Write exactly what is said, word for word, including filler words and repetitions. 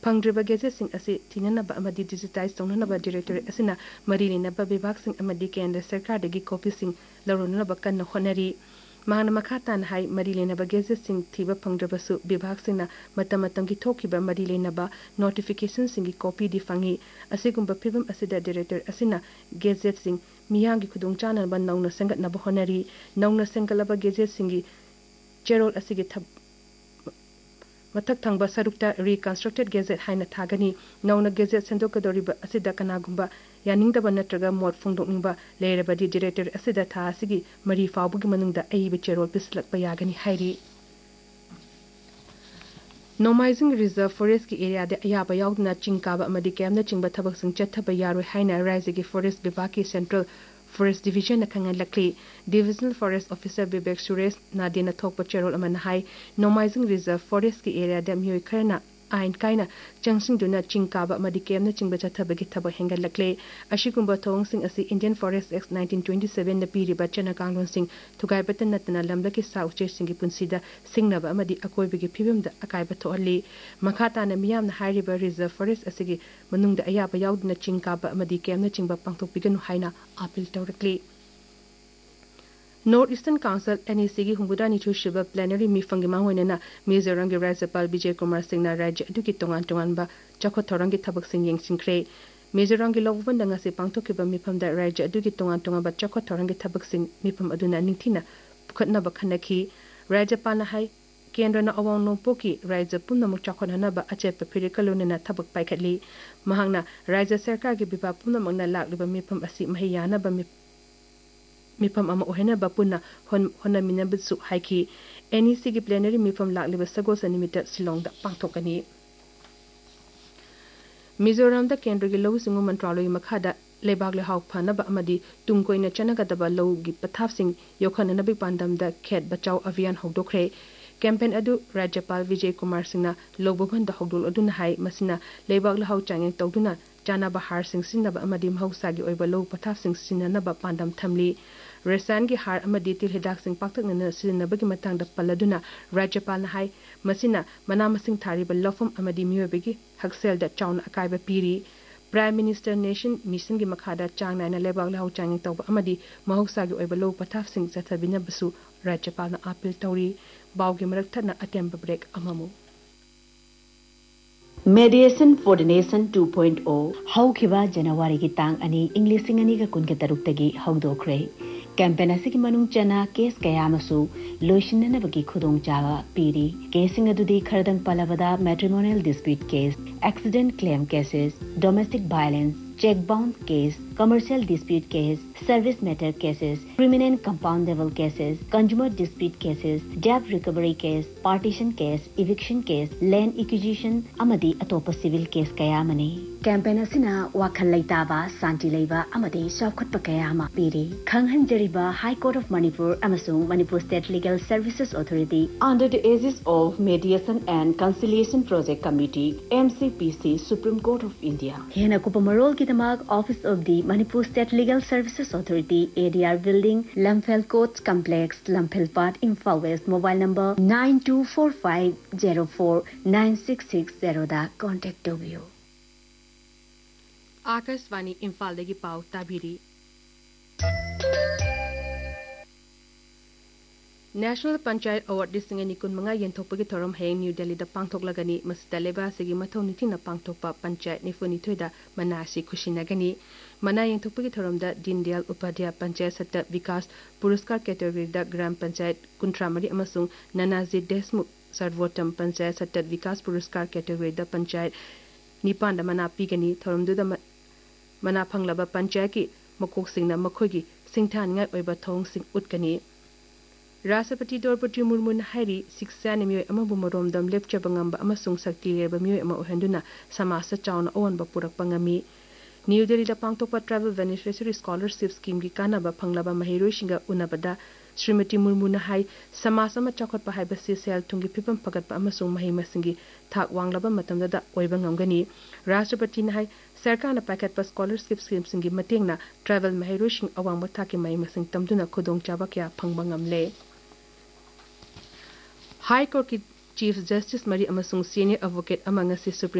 ꯐꯪꯗ꯭ꯔꯤꯕ ꯒꯦꯖꯦꯠꯁꯤꯡ ꯑꯁꯤ ꯊꯤꯅꯅꯕ ꯑꯃꯗꯤ ꯗꯤꯖꯤꯇꯥꯏꯖ ꯇꯧꯅꯅꯕ ꯗꯤꯔꯦꯛꯇꯣꯔꯦꯠ ꯑꯁꯤꯅ ꯃꯔꯤ ꯂꯩꯅꯕ ꯕꯤꯚꯥꯒꯁꯤꯡ ꯑꯃꯗꯤ ꯀꯦꯟꯗ꯭ꯔ ꯁꯔꯀꯥꯔꯗꯒꯤ ꯀꯣꯄꯤꯁꯤꯡ ꯂꯧꯔꯨꯅꯅꯕ ꯀꯟꯅ ꯍꯣꯠꯅꯔꯤ ꯃꯍꯥꯛꯅ ꯃꯈꯥ ꯇꯥꯅ ꯍꯥꯏ ꯃꯔꯤ ꯂꯩꯅꯕ ꯒꯦꯖꯦꯠꯁꯤꯡ ꯊꯤꯕ ꯐꯪꯗ꯭ꯔꯕꯁꯨ ꯕꯤꯚꯥꯒꯁꯤꯡꯅ ꯃꯇꯝ ꯃꯇꯝꯒꯤ ꯊꯣꯛꯈꯤꯕ ꯃꯔꯤ ꯂꯩꯅꯕ ꯅꯣꯇꯤꯐꯤꯀꯦꯁꯟꯁꯤꯡꯒꯤ ꯀꯣꯄꯤꯗꯤ ꯐꯪꯏ ꯑꯁꯤꯒꯨꯝꯕ ꯐꯤꯚꯝ ꯑꯁꯤꯗ ꯗꯤꯔꯦꯛꯇꯣꯔꯦꯠ ꯑꯁꯤꯅ ꯒꯦꯖꯦꯠꯁꯤꯡ ꯃꯤꯌꯥꯝꯒꯤ ꯈꯨꯗꯣꯡꯆꯥꯅꯕ ꯅꯧꯅ ꯁꯦꯝꯒꯠꯅꯕ ꯍꯣꯠꯅꯔꯤ ꯅꯧꯅ ꯁꯦꯝꯒꯠꯂꯕ ꯒꯦꯖꯦꯠꯁꯤꯡꯒꯤ ꯆꯦꯔꯣꯜ ꯑꯁꯤꯒꯤ मथक थंग सरुक्ता रिकन्स्ट्रक्टेड गेजेट हाइना थागनी नौना गेजेट सेंदोकदोरिबा असिदा कनागुंबा यानिंगदबा नत्रगा मोड फोंदोकनिंबा लेरबदी डायरेक्टर असिदा था असिगी मरी फावबुगी मनुंगदा अइबे चेरोल पिसलकपा यागनी हाइरी नोमाइजिंग रिजर्व फॉरेस्ट की एरिया दे अयाबा यावदना चिंकाबा अमदी कैमना चिंबा थबकसिंग चथबा यारोय हाइना राज्य फॉरेस्ट विभाग की central forest division खंगन लखली divisional forest officer विवेक सुरेश नादेना थोकपा चेरोल अमन हाई नोमाइजिंग रिजर्व फॉरेस्ट की एरिया दे मियोय खरना आइन काइना चंगसिंगदुना चिंकाबा अमदी कैमना चिंबा चथबगी थबक हेंगन लखले अशिगुंबा थोंगसिंग असि Indian forest act nineteen twenty seven न पीरिबा चना कांगलोनसिंग थुगाइबतन नतना लमलकी सा उचेसिंगी पुंसीदा सिंगनबा अमदी अकोइबगी फिबमदा अकाइबा थोहली मखाताना मियामना हाइरिबा reserve forest असिगी मनुंगदा अयाबा यावदना चिंकाबा अमदी कैमना चिंबा पांगथोकपिगनु हाइना appeal तौरकली north eastern council N E सी की हुंगुदा निचुशिबा प्लेनरी मीफंगी माहोइना मिजोरम के राज्यपाल विजय कुमार सिंह राज्य अदुकी तोंगान तोंगानबा चौखट थौरंगी थबक सिंह येंसिंख्रे मिजोरम के लोकबंदंग से पांगथोकिबा मीफमदा राज्य अदुकी तोंगान तोंगानबा चौखट थौरंगी थबक सिंह मीफम अदुना निंथिना पुखतनबा खनखी राज्यपालना हाई केंद्रना अवांग नोंपोकी राज्य पुनमक चौखटहनबा अचेप फिरिकलोनना थबक पाइखटली महांगना राज्य सरकार के विभाग पुनमकना लाक्लिबा मीफम असि महियानबा मिफम अमा ओहेनबा पुना होनमिनबसु हाइकी एन ई सी की प्लेनरी मिफम लाक्लिबा सगोस निमित्त शिलोंगदा पांगथोकनी मिजोरम दा केंद्र की लौ सिंगु मंत्रालय मखादा लेबाग लेहाव फनबा अमदी तुंगकोइना चनगदबा लौगी पथाफसिंग योखननबि पांडमदा खेत बचाव अभियान हौदोखरे कैंपेन अदु राज्यपाल विजय कुमार सिंह लोबोभन दा हौदोल अदुना हाई मसिना लेबाग लेहाव चांगें तौदुना चानाबा हार सिंह सिनबा अमदी महौसागी ओइबा लौ पथाफसिंग सिननबा पांडम थमली रेसान की हार अमदी तिल हिदाक सिंह पाक्तकनना सिननबगी मतंगदा पल्लदुना राज्यपाल हाई मसिना मना मसिंग थारिबा लफम अमदी मियोबगी हक्सेलदा चाउना अकाइबा पीरी प्राइम मिनिस्टर नेशन मिशन की मखादा चांग नाइना लेबाग लेहाव चांगें तौबा अमदी महौसागी ओइबा लौ पथाफसिंग चथबिनबसु राज्यपालना appeal तौरी बावगी मरकथना अटेम्ब break अममु Mediation for the Nation two point oh हौखिबा जनवरी की तांग अनि इंग्लिश सिंगनी का कुन के तरुक्तगी हौदोखरे कैंपेन असि मनुंग चना केस कयामसु लोइसिननबगी खुदोंग चावा पीरी casing अदुदी खरदंग पलबदा matrimonial dispute case accident claim cases domestic violence check bound case, commercial dispute case, service matter cases, criminal and compoundable cases, consumer dispute cases, debt recovery case, partition case, eviction case, land acquisition, amadi atopa civil case kaya mani. Campaign asina wakhal leitaba santi leiba amadi saukhatpa kaya ma piri. Khanghan jariba High Court of Manipur amasung Manipur State Legal Services Authority under the aegis of Mediation and Conciliation Project Committee M C P C Supreme Court of India. Hena kupamarol Mark Office of the Manipur State Legal Services Authority A D R Building Lamphel Court Complex Lamphel Part Imphal West Mobile number nine two four five zero four nine six six zero da contact W. Akashvani Imphal dagi pau tabiri National Panchayat Award listing ani kun manga yenthokpagi thoram hayeng New Delhi da pangthoklagani masida leba sigi mathau nitina pangthokpa panchayat nifuni thoida manasi khushinagani mana yenthokpagi thoram da Dindayal Upadhyaya Panchayat Satta Vikas Puruskar category da Gram Panchayat Kuntramari amasung Nanaji Desmukh Sarvotam Panchayat Satta Vikas Puruskar category da Panchayat Nipan da mana pigani thoram du da mana phanglaba panchayat ki makok singna makhogi singthan ngai oiba thong sing utkani राष्ट्रपति द्रौपदी मुर्मू हाइरी शिक्षा निमियोय अमबु मरोमदम लेपचब ngamba amasung sakti reba miyoy ama ohenduna samasa chauna onba purakpa ngami New Delhi da pangtokpa travel beneficiary scholarship scheme gi kanaba phanglaba mahiroi singa unabada Srimati Murmu na hai samasa ma chakotpa haibasi sel tungi phipam phagatpa amasung mahi masingi thak wanglaba matamda da oiba ngamgani Rashtrapati na hai sarkar na pakatpa scholarship scheme singi matengna travel mahiroi sing awangba thaki mahi masing tamduna khudong chaba kya phangba ngamle High Court की Chief Justice Mari amasung Senior Advocate among Supreme